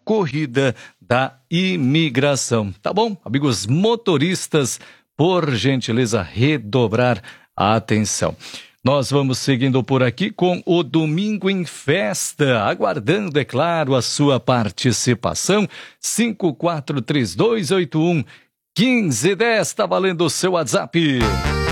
corrida da imigração. Tá bom? Amigos motoristas, por gentileza, redobrar a atenção. Nós vamos seguindo por aqui com o Domingo em Festa, aguardando, é claro, a sua participação. 543281 1510, está valendo o seu WhatsApp.